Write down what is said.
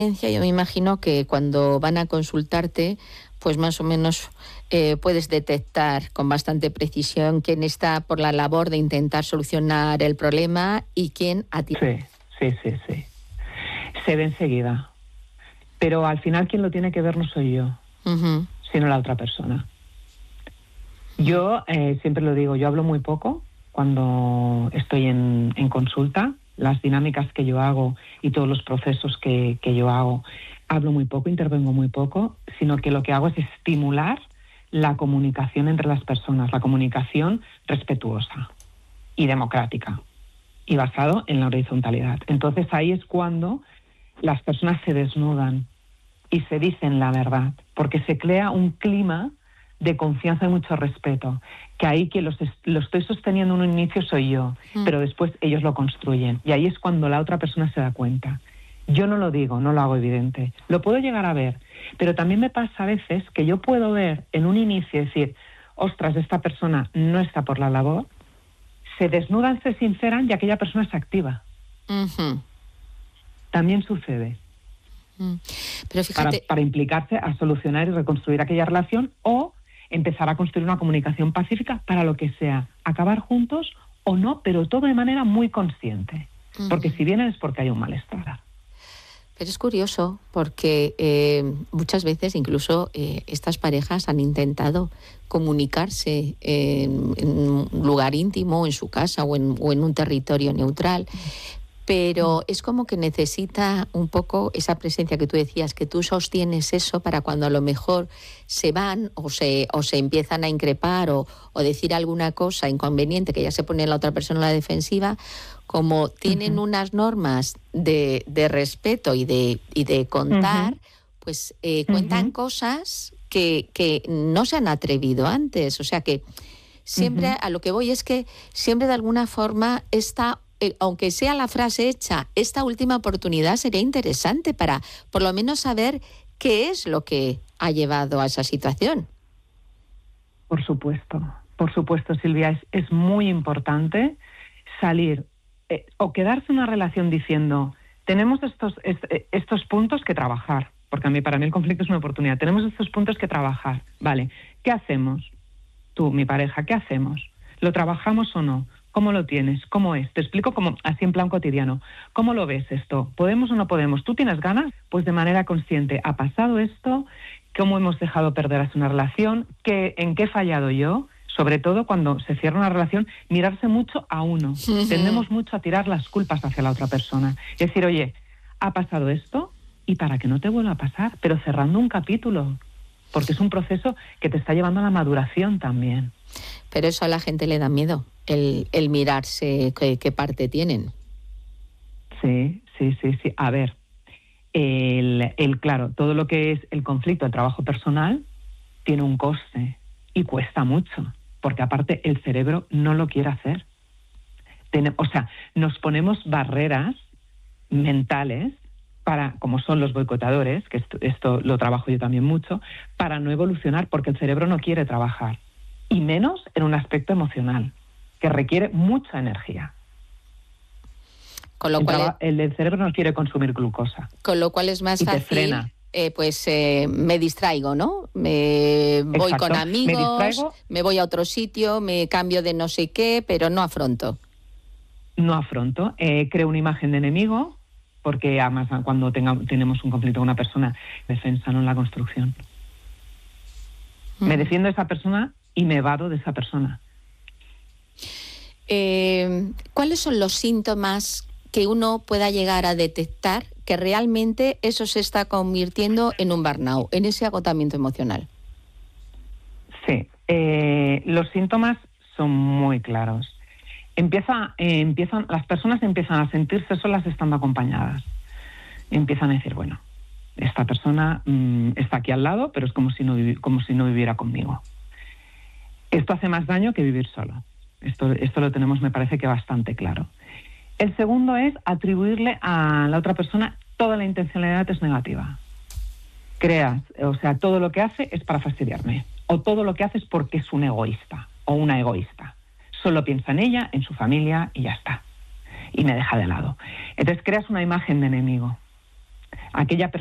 Yo me imagino que cuando van a consultarte, pues más o menos puedes detectar con bastante precisión quién está por la labor de intentar solucionar el problema y quién a ti. Sí. Se ve enseguida. Pero al final quien lo tiene que ver no soy yo, sino la otra persona. Yo siempre lo digo, yo hablo muy poco cuando estoy en consulta. Las dinámicas que yo hago y todos los procesos que yo hago, hablo muy poco, intervengo muy poco, sino que lo que hago es estimular la comunicación entre las personas, la comunicación respetuosa y democrática y basado en la horizontalidad. Entonces ahí es cuando las personas se desnudan y se dicen la verdad, porque se crea un clima de confianza y mucho respeto, que ahí quien lo estoy sosteniendo en un inicio soy yo, pero después ellos lo construyen, y ahí es cuando la otra persona se da cuenta. Yo no lo digo, no lo hago evidente, lo puedo llegar a ver, pero también me pasa a veces que yo puedo ver en un inicio y decir, ostras, esta persona no está por la labor, se desnudan, se sinceran y aquella persona se activa. También sucede. Pero fíjate, para implicarse a solucionar y reconstruir aquella relación o empezar a construir una comunicación pacífica para lo que sea, acabar juntos o no, pero todo de manera muy consciente, porque si vienen es porque hay un malestar. Pero es curioso porque muchas veces incluso estas parejas han intentado comunicarse en un lugar íntimo, en su casa o en un territorio neutral, pero es como que necesita un poco esa presencia que tú decías, que tú sostienes eso para cuando a lo mejor se van o se empiezan a increpar o decir alguna cosa inconveniente que ya se pone la otra persona en la defensiva, como tienen unas normas de respeto y de contar, pues cuentan cosas que no se han atrevido antes. O sea que siempre a lo que voy es que siempre de alguna forma aunque sea la frase hecha, esta última oportunidad sería interesante para por lo menos saber qué es lo que ha llevado a esa situación. Por supuesto, Silvia, es muy importante salir o quedarse en una relación diciendo, tenemos estos puntos que trabajar, porque para mí el conflicto es una oportunidad, tenemos estos puntos que trabajar, vale, ¿qué hacemos? Tú, mi pareja, ¿qué hacemos? ¿Lo trabajamos o no? ¿Cómo lo tienes? ¿Cómo es? Te explico así en plan cotidiano. ¿Cómo lo ves esto? ¿Podemos o no podemos? ¿Tú tienes ganas? Pues de manera consciente. ¿Ha pasado esto? ¿Cómo hemos dejado perder así una relación? ¿En qué he fallado yo? Sobre todo cuando se cierra una relación, mirarse mucho a uno. Tendemos mucho a tirar las culpas hacia la otra persona. Es decir, oye, ha pasado esto y para que no te vuelva a pasar, pero cerrando un capítulo, porque es un proceso que te está llevando a la maduración también. Pero eso a la gente le da miedo, el mirarse qué parte tienen. Sí. A ver, claro, todo lo que es el conflicto, el trabajo personal, tiene un coste y cuesta mucho, porque aparte el cerebro no lo quiere hacer. Nos ponemos barreras mentales como son los boicotadores, que esto lo trabajo yo también mucho, para no evolucionar, porque el cerebro no quiere trabajar. Y menos en un aspecto emocional, que requiere mucha energía. Con lo cual el cerebro no quiere consumir glucosa. Con lo cual es más y fácil, te frena. Me distraigo, ¿no? Me voy Exacto. con amigos, me voy a otro sitio, me cambio de no sé qué, pero no afronto. No afronto. Creo una imagen de enemigo, porque además cuando tenemos un conflicto con una persona, defensa, no en la construcción. Me defiendo de esa persona y me evado de esa persona. ¿Cuáles son los síntomas que uno pueda llegar a detectar que realmente eso se está convirtiendo en un burnout, en ese agotamiento emocional? Sí, los síntomas son muy claros. Las personas empiezan a sentirse solas estando acompañadas. Empiezan a decir, bueno, esta persona está aquí al lado, pero es como si no viviera conmigo. Esto hace más daño que vivir solo. Esto lo tenemos, me parece que bastante claro. El segundo es atribuirle a la otra persona toda la intencionalidad es negativa. Todo lo que hace es para fastidiarme. O todo lo que hace es porque es un egoísta o una egoísta. Solo piensa en ella, en su familia y ya está. Y me deja de lado. Entonces creas una imagen de enemigo. aquella